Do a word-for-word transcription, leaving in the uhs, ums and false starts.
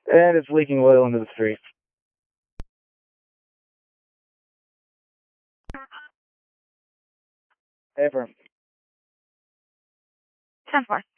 And it's leaking oil into the street. Paper. ten four.